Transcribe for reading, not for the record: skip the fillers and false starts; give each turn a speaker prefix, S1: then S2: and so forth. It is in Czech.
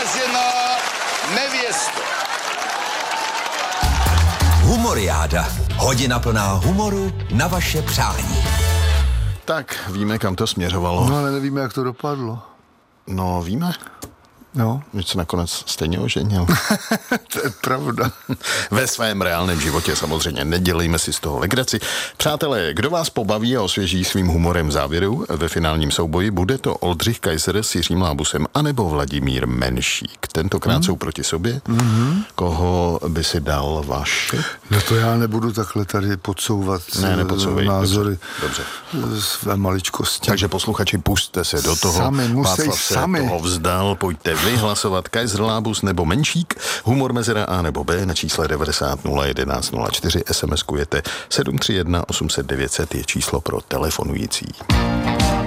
S1: vážená nevěsto.
S2: Humoriáda. Hodina plná humoru na vaše přání.
S3: Tak, víme, kam to směřovalo.
S4: No, ale nevíme, jak to dopadlo.
S3: No, víme.
S4: No.
S3: Že se nakonec stejně oženil.
S4: To je pravda.
S3: Ve svém reálném životě samozřejmě, nedělejme si z toho legraci. Přátelé, kdo vás pobaví a osvěží svým humorem v závěru ve finálním souboji, bude to Oldřich Kaiser s Jiřím Lábusem anebo Vladimír Menšík. Tentokrát jsou proti sobě. Koho by si dal Vaši?
S4: No to já nebudu takhle tady podsouvat názory.
S3: Dobře.
S4: Své maličkosti.
S3: Takže posluchači, pusťte se do toho. Václav se toho vzdal, pojďte vyhlasovat Kaiser, Lábus nebo Menšík. Humor mezera A nebo B na čísle 90 11 04. SMS-kujete 731 800 900 je číslo pro telefonující.